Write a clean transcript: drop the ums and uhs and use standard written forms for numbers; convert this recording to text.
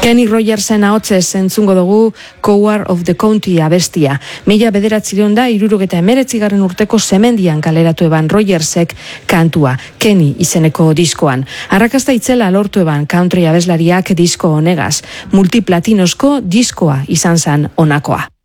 Kenny Rogersen ahotsez entzungo dugu Coward of the County abestia. 1969 urteko Semendian kaleratu eban Rogersek kantua, Kenny izeneko diskoan. Arrakasta itzela lortu eban country abeslariak disko honegaz. Multiplatinosko diskoa izan zan honakoa.